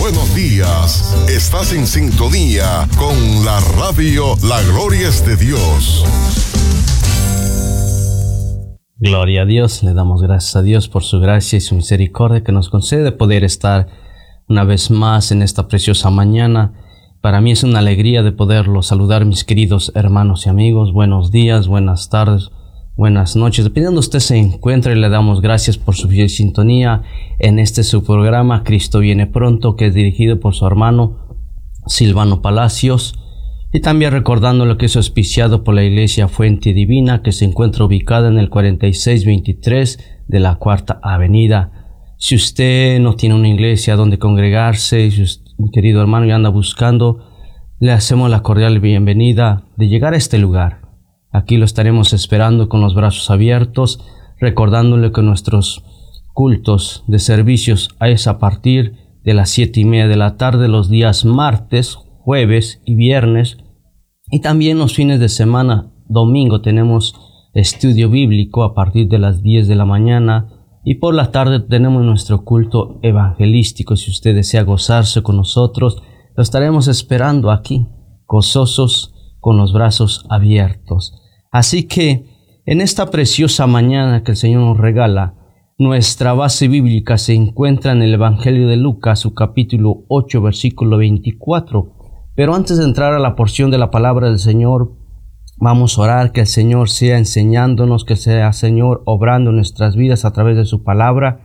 buenos días. Estás en sintonía con la radio La Gloria es de Dios. Gloria a Dios, le damos gracias a Dios por su gracia y su misericordia que nos concede poder estar una vez más en esta preciosa mañana. Para mí es una alegría de poderlos saludar, mis queridos hermanos y amigos. Buenos días, buenas tardes, buenas noches. Dependiendo de usted se encuentre, le damos gracias por su fiel sintonía en su programa Cristo viene pronto, que es dirigido por su hermano Silvano Palacios. Y también recordando lo que es auspiciado por la Iglesia Fuente Divina, que se encuentra ubicada en el 4623 de la Cuarta Avenida. Si usted no tiene una iglesia donde congregarse, si usted, mi querido hermano, ya anda buscando, le hacemos la cordial bienvenida de llegar a este lugar. Aquí lo estaremos esperando con los brazos abiertos, recordándole que nuestros cultos de servicios es a partir de las 7:30 de la tarde, los días martes, jueves y viernes, y también los fines de semana, domingo, tenemos estudio bíblico a partir de las 10 de la mañana, y por la tarde tenemos nuestro culto evangelístico. Si usted desea gozarse con nosotros, lo estaremos esperando aquí, gozosos, con los brazos abiertos. Así que en esta preciosa mañana que el Señor nos regala, nuestra base bíblica se encuentra en el Evangelio de Lucas, su capítulo 8, versículo 24. Pero antes de entrar a la porción de la palabra del Señor, vamos a orar que el Señor sea enseñándonos, que sea Señor obrando en nuestras vidas a través de su palabra.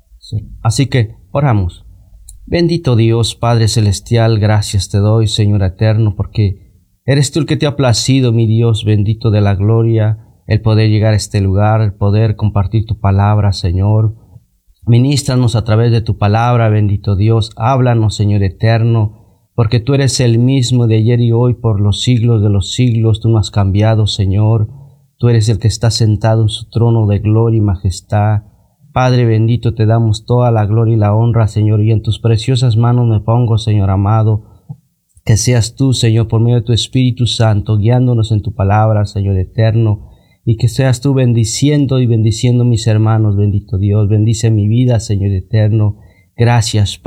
Así que oramos. Bendito Dios, Padre Celestial, gracias te doy, Señor eterno, porque eres tú el que te ha placido, mi Dios, bendito de la gloria, el poder llegar a este lugar, el poder compartir tu palabra, Señor. Ministranos a través de tu palabra, bendito Dios, háblanos, Señor eterno, porque tú eres el mismo de ayer y hoy por los siglos de los siglos. Tú no has cambiado, Señor. Tú eres el que está sentado en su trono de gloria y majestad. Padre bendito, te damos toda la gloria y la honra, Señor, y en tus preciosas manos me pongo, Señor amado. Que seas tú, Señor, por medio de tu Espíritu Santo, guiándonos en tu palabra, Señor eterno, y que seas tú bendiciendo y bendiciendo mis hermanos, bendito Dios. Bendice mi vida, Señor eterno. Gracias, Padre.